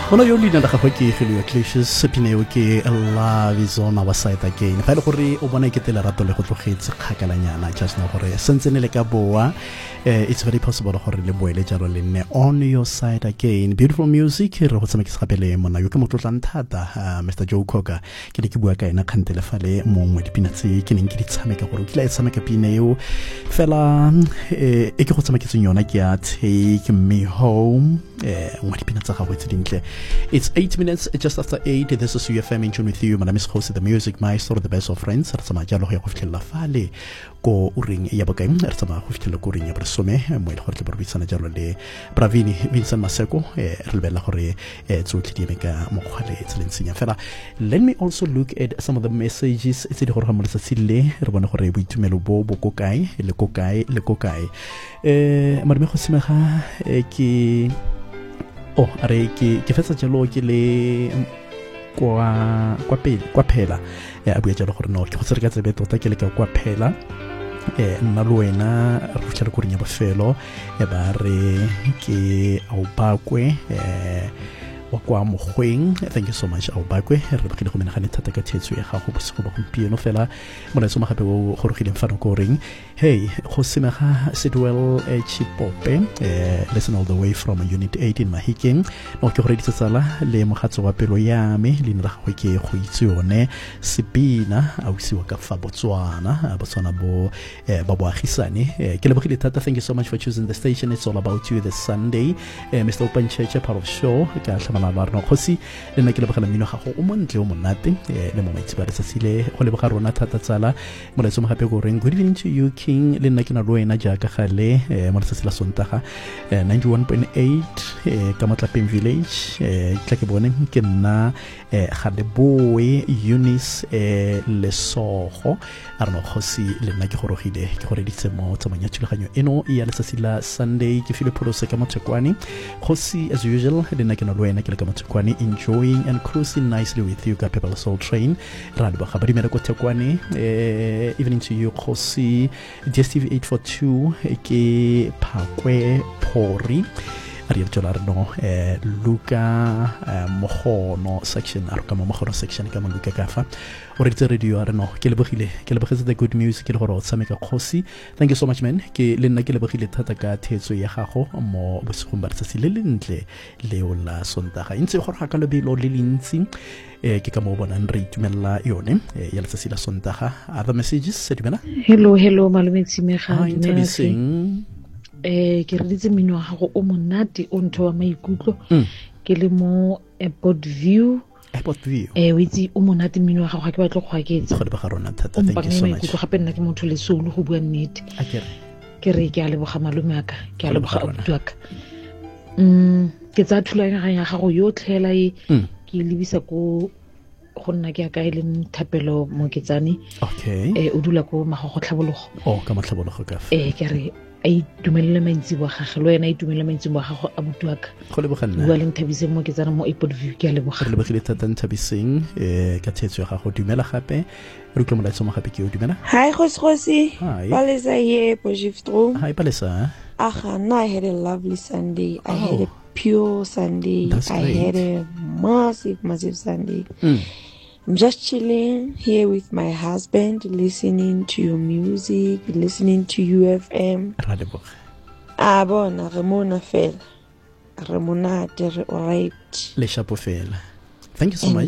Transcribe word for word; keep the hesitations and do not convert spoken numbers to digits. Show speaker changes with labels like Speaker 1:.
Speaker 1: Ona yo lina ga go ke gelo Clashes sepineo ke Love is on our side again. Fa ile gore o bona ke tela rato le go tlogetse khakalanyana just na gore sentsene le ka boa. It's very possible gore le boele jalo le nne on your side again. Beautiful music re go tsama ke segapele mona yo ke motlotlang thata Mister Joe Cocker ke le ke bua ka ena khantele fa le mongwe dipina tse ke neng ke di tshameka gore ke la tshameka pina eo fela e ke go tsama ke tsonyona ke ya Take Me Home eh ngwa dipina tsa gago tse dintle. It's eight minutes just after eight. This is U F M in tune with you. My name is Jose, the music maestro, the best of friends. Re tsama jalo go fitlhela fale ko uring ya bokae re tsama go fitlhela ko uring ya bosome mo ile gore ke borbitsana jalo le Bravini Vincent Maseko eh re lebella gore eh tsotlhe di meka mo khwale tselensenya fela. Let me also look at some of the messages tse di gore ga mo letsatsi le re bone gore boitumelo bo bo ko kae le ko kae le ko kae eh mare me go simega ke oh are ke ke fetsa jalo ke le kwa kwa pele kwa phela ya abu ya jalo gore no ke go tsere ka tsebe tota ke le ka kwa phela eh nna lo wena re tshela go rinya bofelo e ba re ke au bakwe eh wa kwa mogweng. Thank you so much au bakwe re ba ke go menagane thata ka thetso ya gago bosigo ba gompieno fela mo letso magape go gorogileng fano ko reng hey go semega Sidwell Chipope eh listen all the way from unit eight in Mahikeng no ke gore ditsala le mogatso wa pelo ya me le nna go ke go itse yone sepina a usiwa ka fa Botswana Botswana bo ba boagisane ke lebogile thata. Thank you so much for choosing the station. It's all about you this Sunday. Mister Opancheche part of show ka la ba rona khosi le nna ke lebogela mmino ga go o montle o monate le mo maitsi ba re tsile go leboga rona thata tsala mo letso mo gape go reng good evening to you King le nna ke na lo wena jaaka gale mo letso la sontaga ninety-one point eight ka Matlapeng village tla ke bone ke nna ga le boe Eunice le sogo a rona khosi le nna ke gorogile ke gore ditse mo tsamanya thulaganyo eno ya letsatsi la Sunday ke file pholosa ka Motsekwani khosi as usual le nna ke na lo wena ke le ka Motsekwani enjoying and cruising nicely with you ka People Soul Train ra ba ga ba di mere ko Tekwani eh evening to you khosi D S T V eight forty-two ke Phakwe Phori ari tsola re no eh Luka Mogono section a ka mo Mogono section ka mo Luka ka fa o re tse radio are no ke lebogile ke lebogetse the good music ke le gore o tsameka khosi. Thank you so much man ke le nna ke lebogile thata ka thetso ya gago mo bosigong ba tsatsi le lentle leo la sontaga intse gore ga ka lebelo le lentsi eh ke ka mo bona re itumella yone ya letsatsi la sontaga. Other messages sedimela
Speaker 2: hello hello malume tsimega
Speaker 1: dinela
Speaker 2: eh ke re ditse mino ga go o monate o ntho wa maikutlo ke le mo airport view
Speaker 1: airport view
Speaker 2: eh o itse o monate mino ga go ga ke batlo go ga ke itse
Speaker 1: go le ba rona thata. Thank you so much
Speaker 2: go gape nna ke motho le solo go bua nnete
Speaker 1: akere
Speaker 2: ke re ke a leboga malume aka ke a leboga abutuaka mm ke tsa thulanya ga ga go yotlhela e ke lebisa ko go nna ke aka ile mthapelo mo ketsane
Speaker 1: okay
Speaker 2: eh o dula ko magogo tlhabologo
Speaker 1: oh ka matlhabologo ka fa
Speaker 2: eh ke re ai dumelele maitsi wa gagwe lo yena ai dumelele maitsi wa gagwe a butuaka
Speaker 1: go le bogana
Speaker 2: bua le nthabise mo ke tsana mo airport view ke a leboga
Speaker 1: le bogile thata nthabiseng eh ka thetso ya gago dumela gape re tlo mo la tsoma gape ke o dumela.
Speaker 3: Hi Khosi Palesa here Bojifstro.
Speaker 1: Hi Palesa.
Speaker 3: Aha, I had a lovely Sunday. I oh. had a pure Sunday.
Speaker 1: That's
Speaker 3: I
Speaker 1: great.
Speaker 3: had a massive massive Sunday.
Speaker 1: Mm.
Speaker 3: I'm just chilling here with my husband, listening to your music, listening to U F M. Ah, bona, Ramona fell. Ramona, all right.
Speaker 1: Le chapeau fell. Thank you so much.